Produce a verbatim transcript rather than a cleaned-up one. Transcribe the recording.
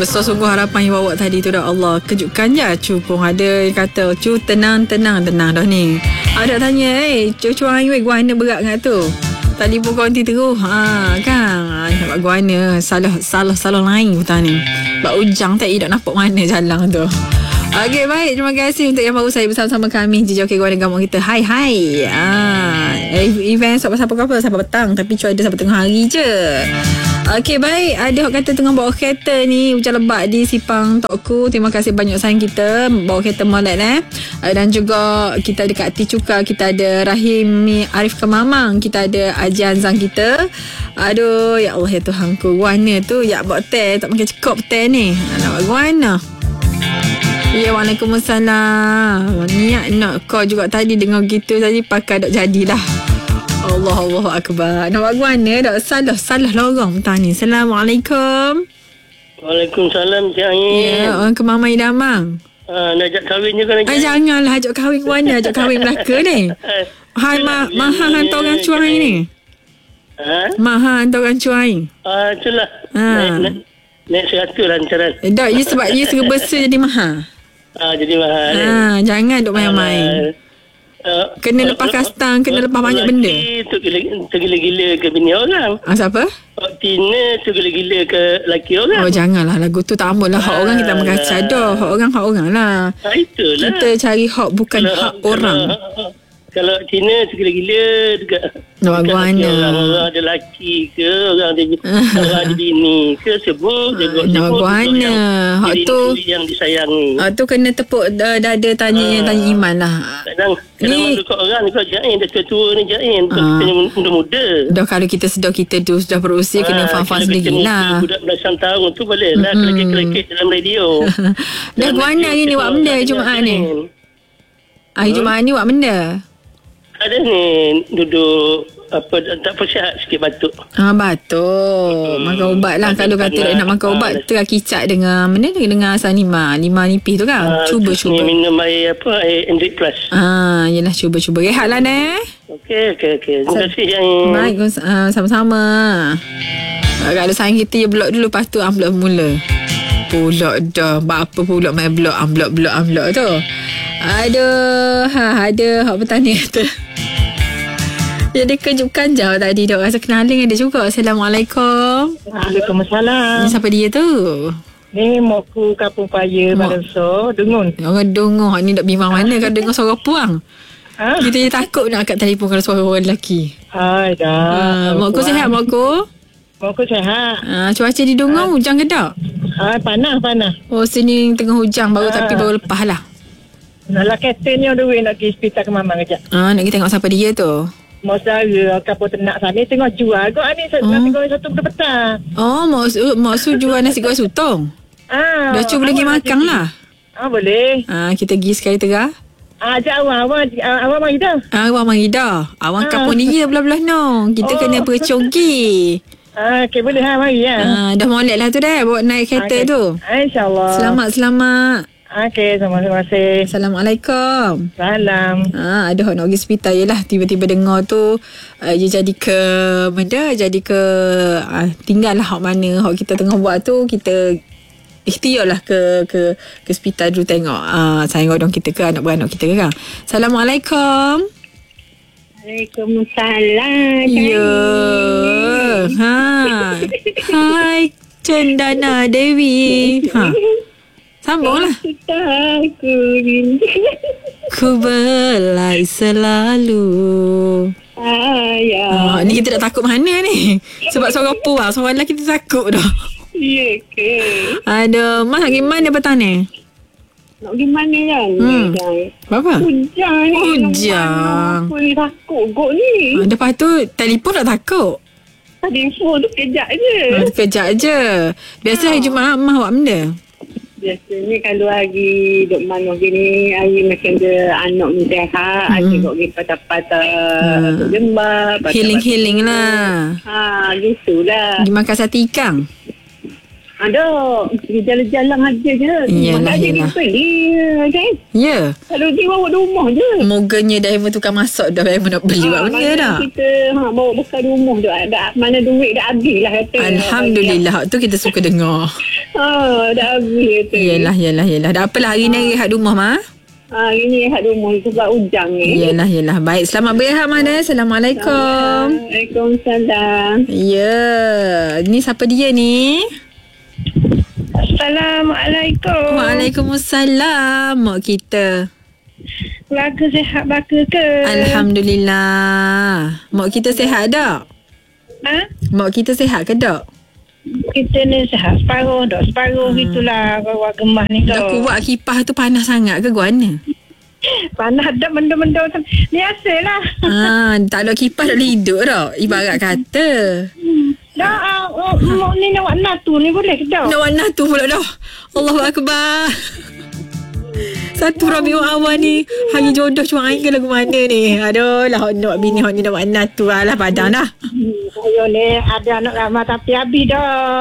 Besar sungguh harapan yang bawa tadi tu dah. Allah, kejutkan je Cu pun. Ada yang kata, Cu tenang, tenang, tenang dah ni. Ada tanya, eh, Cu cuang weh guana berat kat tu. Tadi pun konti terus. Ha, kan? Nak buat guana. Salah, salah, salah lain hutan ni. Sebab ujang tak tak nampak mana jalan tu. Okey, baik. Terima kasih untuk yang baru saya bersama-sama kami. Jejak okay, guana gamuk kita. Hai, hai. Ah, event siapa-siapa apa sampai petang. Tapi cuaca sampai tengah hari je. Okey, baik. Ada orang kata tengah bawa kereta ni hujan lebat di Sipang Tokku. Terima kasih banyak sayang kita bawa kereta molek eh. Dan juga kita ada Kak Ti Cuka, kita ada Rahim Arif Kemamang, kita ada Ajian Zang kita. Aduh, ya Allah ya Tuhanku. Guana tu ya buat teh, tak makan cukup teh ni. Nak buat guana. Ya, Waalaikumsalam. Niat nak call juga tadi dengar gitu tadi pakai tak jadilah. Allah Allah akbar. Nak buat guana tak salah salah lorong tanya. Assalamualaikum. Waalaikumsalam Cik Ain. Ya, orang ke Mama Idamang. Ah, nak ajak kahwin je kan? Ah, janganlah ajak kahwin guana, ajak kahwin Melaka ni. Hai ma maha hantar orang cuai ni. Ha? Maha hantar orang cuai. Ah, itulah. Ha. Naik, naik, naik seratus lantaran. Eh, tak, ya sebab dia serba besar jadi mahal. Ah, jadi mahal. Ah, jangan duk main-main. Uh, Kena lepas kastang, kena lepas banyak benda. Tu tergila-gila ke bini orang. Ah, siapa? Tina tu gila-gila ke laki orang. Oh, janganlah. Lagu tu tak ambul lah. Hak orang kita makan cadar. Hak orang, hak orang lah. Ah, itulah. Kita cari hak bukan kalau, hak orang. Kalau, kalau Tina tu gila-gila juga. Nak guana. Orang, orang ada laki ke, orang ada, orang ada bini ke, sebut. Nak guana. Hak tu. Yang disayangi. Hak tu kena tepuk dada tanya yang tanya iman lah. Kadang Kadang dekat orang dekat Jain, dah tua-tua ni Jain. Kita ni muda-muda. Dah kalau kita sedar kita tu sudah berusia, kena faham-faham sendiri lah. Budak belasan tahun tu boleh lah kelekit-kelekit dalam radio. Dah guana hari ni buat benda Jumaat ni. Hari Jumaat ni buat benda. Ada ni duduk apa tak persihat sikit batuk. Ah, batuk. Hmm. Makan ubat lah. Kalau kata nak makan ubat, tengah kicap dengan mana dengan asam lima. Lima nipis tu kan. Uh, cuba cuba. Ni minum air apa? Air Hendrik Plus. Ah, yalah cuba cuba. Rehat lah Neh. Okey okey okey. Terima kasih yang baik, uh, sama-sama. Kalau sayang kita ya blok dulu, lepas tu amblok mula. Pulak dah. Apa pulak main blok, amblok blok amblok tu. Aduh, ha, ada hak bertanya kata. Jadi kejutkan jauh tadi dok rasa kenaling ada juga. Assalamualaikum. Waalaikumsalam. Ni siapa dia tu? Ni mokku Kampung Paya Balanso, Dungun. Orang Dungun ni nak bimbang mana kalau dengar suara puang. Ha? Kita je takut nak angkat telefon kalau suara orang lelaki. Hai dah. Ha, mokku sihat mokku? Mokku sihat. Ha, cuaca di Dungun ha. Hujan ke tak? Ha, panas panas. Oh, sini tengah hujan baru ha. Tapi baru lepas lah. Naklah kereta ni on the way nak pergi hospital ke Mamang kejap. Ha, nak pergi tengok siapa dia tu? Mau saudara kapal ternak sana tengah jual kau ni oh. Nasi goreng satu petang. Oh, maksud maksud jual nasi goreng sotong. Ah, dah cuba lagi makan lah. Ah, boleh. Ah, kita pergi sekali tengah. Ah, ajak awak awak awak mari dah. Ah, awak mari dah. Awak ah. Kapal dia belah-belah no. Kita oh. kena percogi. Ah, okey boleh ha mari ya. Ah, dah molek lah tu dah bawa naik kereta okay. tu. InsyaAllah. Selamat selamat. Okey, terima kasih. Assalamualaikum. Salam. Ah, ada orang nak pergi hospital je lah. Tiba-tiba dengar tu uh, dia jadi ke benda, jadi ke uh, tinggal lah hak mana hak kita tengah buat tu, kita ikhtiar lah ke ke ke hospital dulu tengok uh, sayang orang kita ke anak-beranak kita ke kan. Assalamualaikum. Waalaikumsalam. Ya. Ha. Hai Cendana Dewi. Ha. Sambunglah. Aku rindu. Ku belai selalu. Ayah. Ah, ni kita tak takut mana ni? Sebab suara puang, suara lelaki kita takut dah. Ya ke? Aduh, Mas nak pergi mana petang ni? Nak pergi mana kan? Hmm. Apa? Hujan ni. Hujan. Aku ni takut kot ni. Ah, lepas tu, telefon tak takut? Telefon tu kejap je. Ah, kejap je. Biasa hari Jumaat, Mas buat benda? Biasanya kalau hari duk mana gini, hari macam dia anak ni sihat, hmm. tengok pergi patah-patah, hmm. duk jembah. Healing-healing lah. Ha, gitulah. Pergi makan sate ikan? Ada, jalan-jalan aja je. Yalah, yalah. Beli, kan? Ya. Kalau dia bawa rumah je. Moganya dah tukang masak dah, memang nak beli buat benda dah. Kita ha, bawa bekal rumah dah. Ada, mana duit dah habis lah kata. Alhamdulillah, tu kita suka dengar. Ha, Oh, dah habis tu. Yelah, yelah, yelah. Dah apalah hari ni rehat rumah, Ma? Ah, ini rehat rumah sebab hujang ni. Yelah, yelah. Baik, selamat berehat, Ma. eh. Assalamualaikum. Waalaikumsalam. Ya. Ni siapa dia ni? Assalamualaikum. Waalaikumsalam, mak kita. Baka sihat baka ke? Alhamdulillah. Mak kita sihat tak? Ha? Mak kita sihat ke tak? Kita ni sihat separuh dah. Separuh hmm. gitulah bawa gemah ni Dah kau. kuat kipas tu panas sangat ke guana? Panas dah benda-benda tu. Biasalah. Ah, tak ada kipas tak boleh hidup tak? Ibarat kata. Dah, uh, uh, ni nak warna tu ni boleh ke tak? Nak warna tu pula dah. Allahu Akbar. Satu Rabiul Awal ni hari jodoh cuma air ke lagu mana ni? Aduh lah nak bini hok ni nak warna tu. Alah padang dah. Hmm, saya ni ada anak lama tapi habis dah.